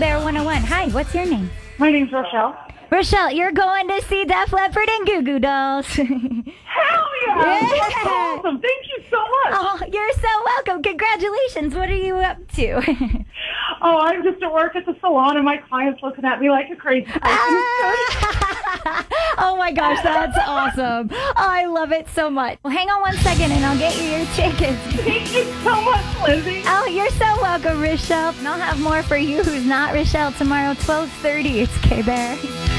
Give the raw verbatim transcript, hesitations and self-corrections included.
K-Bear one oh one. Hi, what's your name? My name's Rochelle. Rochelle, you're going to see Def Leppard and Goo Goo Dolls. Hell yeah! That's awesome. Thank you so much. Oh, you're so welcome. Congratulations. What are you up to? Oh, I'm just at work at the salon, and my client's looking at me like a crazy person. Oh my gosh, that's awesome. I love it so much. Well, hang on one second and I'll get you your tickets. Thank you so much, Lindsay. Oh, you're so welcome, Rochelle. And I'll have more for you who's not Rochelle tomorrow, twelve thirty. It's K-Bear.